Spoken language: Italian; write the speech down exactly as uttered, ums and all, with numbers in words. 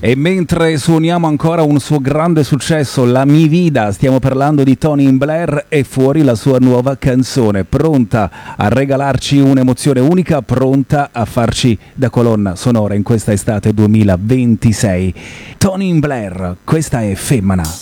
E mentre suoniamo ancora un suo grande successo, La Mi Vida, stiamo parlando di Tony Blair, e fuori la sua nuova canzone, pronta a regalarci un'emozione unica, pronta a farci da colonna sonora in questa estate duemilaventisei. Tony Blair, questa è Femmina.